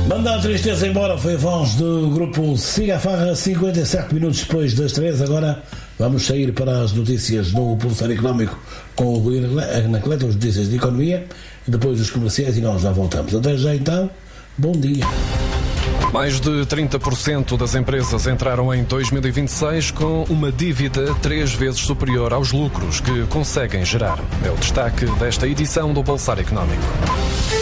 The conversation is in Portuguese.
Mandar a tristeza embora foi a voz do grupo Siga a Farra, 57 minutos depois das 3. Agora vamos sair para as notícias no Pulsar Económico com o Rui Anacleto, as notícias de economia, e depois os comerciais, e nós já voltamos. Até já então, bom dia. Mais de 30% das empresas entraram em 2026 com uma dívida 3 vezes superior aos lucros que conseguem gerar. É o destaque desta edição do Pulsar Económico.